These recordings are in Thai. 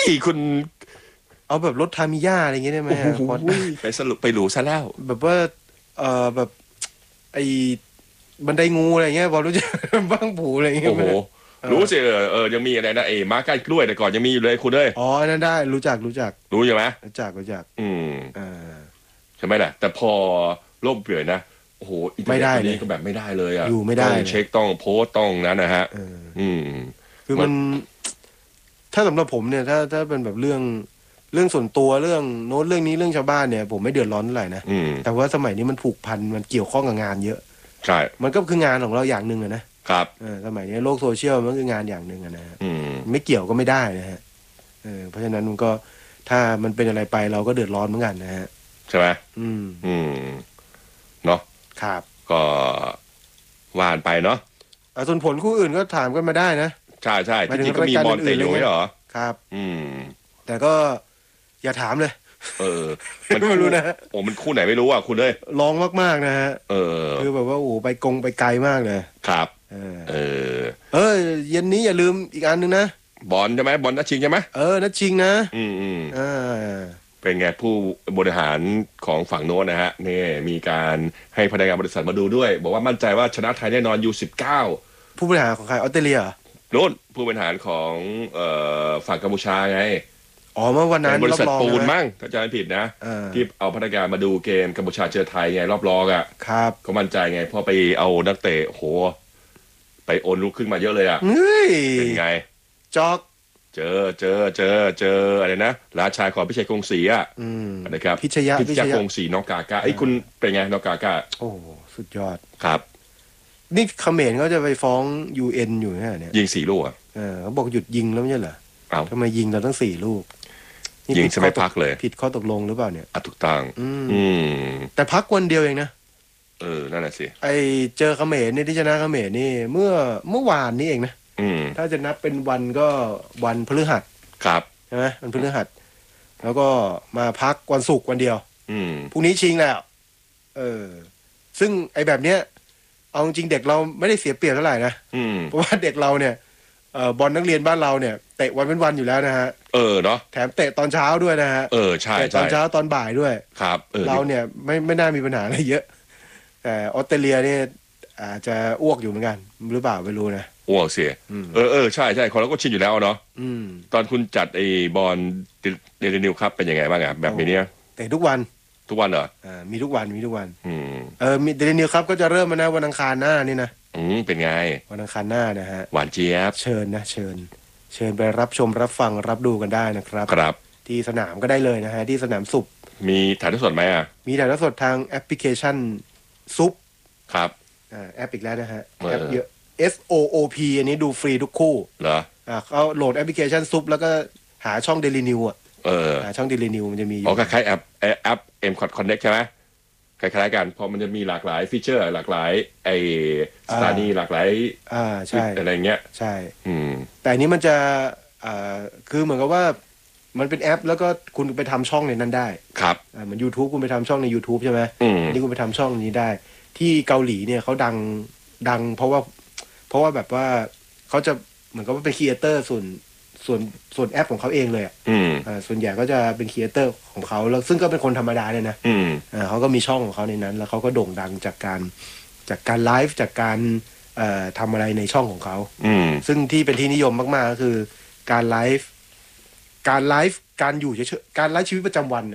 คุณเอาแบบรถทามิยาอะไรอย่างเงี้ยได้ไหมโอ้โหพอไปสรุปไปหรูซะแล้วแบบว่าแบบไอ้บันไดงูอะไรเงี้ยพอรู้จักบ้างผูอะไรเงี้โอ้โหยไหมเออรู้สิยังมีอะไรนะม้าก้านกล้วยแต่ก่อนยังมีอยู่เลยคุณเอ้ยอ๋ออันนั้นได้รู้จักรู้ใช่ไหมรู้จักอืมอ่าใช่ไหมล่ะแต่พอโลกเปลี่ยนนะโอ้โหอินเทอร์เน็ตตอนไม่ได้เลยนี้ก็แบบไม่ได้เลยอ่ะอยู่ไม่ต้องได้เลยเช็คต้องโพสต์ต้องนั้นนะฮะเอออืมคือมันมันถ้าสำหรับผมเนี่ยถ้าเป็นแบบเรื่องส่วนตัวเรื่องโน้ตเรื่องนี้เรื่องชาวบ้านเนี่ยผมไม่เดือดร้อนเท่าไหร่นะอืมแต่ว่าสมัยนี้มันผูกพันมันเกี่ยวข้องกับงานเยอะใช่มันก็คืองานของเราอย่างหนึ่งอะนะครับสมัยนี้โลกโซเชียลมันคืองานอย่างหนึ่งอะนะฮะอืมไม่เกี่ยวก็ไม่ได้นะฮะเพราะฉะนั้นมันก็ถ้ามันเป็นอะไรไปเราก็เดือดร้อนเหมือนกันนะฮะใช่ไหมอืมอืมเนาะครับก็วานไปเนาะส่วนผลคู่อื่นก็ถามกันมาได้นะใช่ใช่หมายถึงที่จริงก็มีรายการอบอลเตะื่นๆอะไรเงี้ยอยู่ไม่ใช่เหรอครับอืมแต่ก็อย่าถามเลยเออมันไม่คู่รู้นะฮะโอ้มันคู่ไหนไม่รู้อ่ะคุณเอ้ยลองมากๆนะฮะเอคืออแบบว่าโอ้โหไปไกลมากเลยครับเออเออเออเย็นนี้อย่าลืมอีกอันหนึ่งนะบอลใช่ไหมบอลนัดชิงใช่ไหมนัดชิงนะอืมอ่าเป็นไงผู้บริหารของฝั่งโน้นนะฮะเนี่ยมีการให้พนักงานบริษัทมาดูด้วยบอกว่ามั่นใจว่าชนะไทยแน่นอนU19 ผู้บริหารของใครออสเตรเลียเหรอโน้นผู้บริหารของฝั่งกัมพูชาไงอ๋อเมื่อวันนั้นเป็นบริษัทรับรองใช่ไหมปูนมั้งถ้าจำไม่ผิดนะอ่าที่เอาพนักงานมาดูเกมกัมพูชาเจอไทยไงรอบรองอ่ะครับก็มั่นใจไงเพราะไปเอานักเตะโหไปโอนลุกขึ้นมาเยอะเลยอ่ะเฮ้ยเป็นไงจอกเจออะไรนะราชาของพิชัยกรุงศรีอ่ะอืมนะครับพิชยะพิพิชยะชยกรุงศรีน้องกากาเอ้ยคุณเป็นไงน้องกากาโอ้สุดยอดครับนี่เขมรเขาจะไปฟ้องUNอยู่เนี่ยยิง4 ลูกอ่ะเขาบอกหยุดยิงแล้วไม่ใช่เหรอเอาทำไมยิงเราตั้ง4 ลูกนี่ยิงผิดจะไม่พักเลยผิดข้อตกลงหรือเปล่าเนี่ยถูกต้องอืมอืมแต่พักวันเดียวเองนะนั่นแหละสิไอเจอเขมรนี่ที่ชนะเขมรนี่เมื่อวานนี้เองนะอืมถ้าจะนับเป็นวันก็วันพฤหัสครับใช่ไหมวันพฤหัสแล้วก็มาพักวันศุกร์วันเดียวอืมพรุ่งนี้ชิงแล้วเออซึ่งไอแบบเนี้ยเอาจริงๆเด็กเราไม่ได้เสียเปรียบเท่าไหร่นะอืมเพราะว่าเด็กเราเนี่ยบอลนักเรียนบ้านเราเนี่ยเตะวันเป็นวันอยู่แล้วนะฮะเนาะแถมเตะตอนเช้าด้วยนะฮะใช่เตะตอใช่นเช้าตอนบ่ายด้วยครับเราเนี่ยไม่น่ามีปัญหาอะไรเยอะแต่ออสเตรเลียเนี่ยอาจจะอ้วกอยู่เหมือนกันหรือเปล่าไม่รู้นะอ้วกเสียใช่ใช่คนเราก็ชินอยู่แล้วเนาะอืมตอนคุณจัดไอ้บอลเดลินิวครับเป็นยังไงบ้างอ่ะแบบนี้เนี่ยเตะทุกวันทุกวันเหรอมีทุกวันมีทุกวันอืมมีเดลินิวครับก็จะเริ่มมานะวันอังคารหน้านี่นะเป็นไงวันอังคารหน้านะฮะหวานเจี๊ยบเชิญนะเชิญไปรับชมรับฟังรับดูกันได้นะครับครับที่สนามก็ได้เลยนะฮะที่สนามสุบมีถ่ายทอดสดไหมอ่ะมีถ่ายทอดสดทางแอปพลิเคชันซุปครับแอปอีกแล้วนะฮะเออแอปเยอะ SOOP อันนี้ดูฟรีทุกคู่เหรอเขาโหลดแอปพลิเคชันซุปแล้วก็หาช่อง Daily New หาช่อง Daily New มันจะมีอยู่คล้ายๆแอป M Connect ใช่ไหมคล้ายๆกันเพราะมันจะมีหลากหลายฟีเจอร์หลากหลายสถานีหลากหลายใช่อะไรเงี้ยใช่อืมแต่อันนี้มันจะคือเหมือนกับว่ามันเป็นแอปแล้วก็คุณไปทำช่องในนั้นได้ครับเหมือน YouTube คุณไปทำช่องใน YouTube ใช่ไหมอันนี้คุณไปทำช่องนี้ได้ที่เกาหลีเนี่ยเขาดังเพราะว่าแบบว่าเขาจะเหมือนกับว่าเป็นครีเอเตอร์ส่วนแอปของเขาเองเลยส่วนใหญ่ก็จะเป็นครีเอเตอร์ของเขาแล้วซึ่งก็เป็นคนธรรมดาเนี่ยนะเขาก็มีช่องของเขาในนั้นแล้วเขาก็โด่งดังจากการไลฟ์จากการทำอะไรในช่องของเขาซึ่งที่เป็นที่นิยมมากๆก็คือการไลฟ์การอยู่เฉยๆการไลฟ์ชีวิตประจำวัน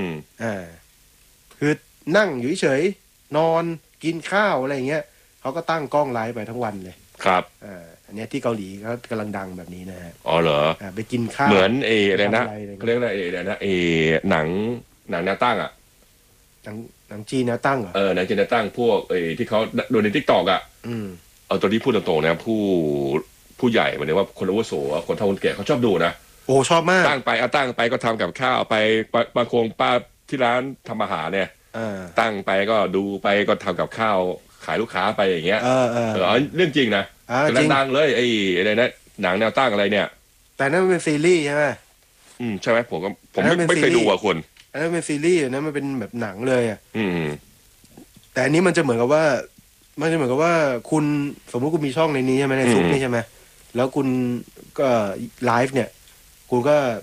คือนั่งอยู่เฉยๆนอนกินข้าวอะไรอย่างเงี้ยเขาก็ตั้งกล้องไลฟ์ไปทั้งวันเลยครับอันนี้ที่เกาหลีเขากำลังดังแบบนี้นะฮะเหรอไปกินข้าวเหมือนอะไรนะทำอะไรเขาเรียกอะไรนะหนังแนวตั้งอ่ะหนังจีนแนวตั้งเหรอหนังจีนแนวตั้งพวกที่เขาดูในทิกตอกอ่ะเอาตัวนี้พูดตรงๆนะผู้ใหญ่หมายถึงว่าคนอาวุโสคนเฒ่าคนแก่เขาชอบดูนะโอ้ชอบมากตั้งไปก็ทำกับข้าวไปบางคนป้าที่ร้านทำอาหารเนี่ยตั้งไปก็ดูไปก็ทำกับข้าวขายลูกค้าไปอย่างเงี้ยเรื่องจริงนะกำลังดังเลยอะไรนะหนังแนวตั้งอะไรเนี่ยแต่นั่นมันเป็นซีรีส์ใช่ไหมใช่ไหมผมไม่เคยดูอ่ะคุณอันนั้นเป็นซีรีส์นะมันเป็นแบบหนังเลยแต่อันนี้มันจะเหมือนกับว่าคุณสมมติคุณมีช่องในนี้ใช่ไหมในซุปนี่ใช่ไหมแล้วคุณก็ไลฟ์เนี่ยคุณก็